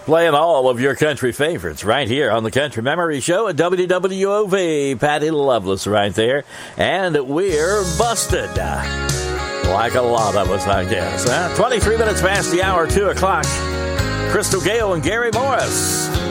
Playing all of your country favorites right here on the Country Memory Show at WWOV. Patty Loveless right there. And we're busted. Like a lot of us, I guess. 23 minutes past the hour, 2 o'clock. Crystal Gale and Gary Morris.